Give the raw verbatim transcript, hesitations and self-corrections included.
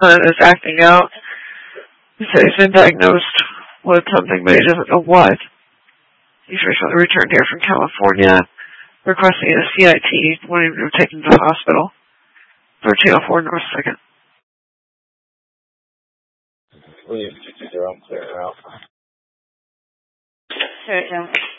uh, is acting out. He said he's been diagnosed with something, but he doesn't know what. He's recently returned here from California, requesting a C I T, wanting to take him to the hospital. thirteen oh four North second. William sixty zero, clear out. Sure,